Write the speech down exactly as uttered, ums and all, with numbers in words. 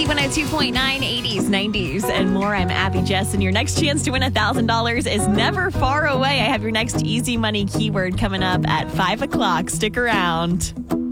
Z one oh two point nine, eighties, nineties, and more. I'm Abby Jess, and your next chance to win one thousand dollars is never far away. I have your next easy money keyword coming up at five o'clock. Stick around.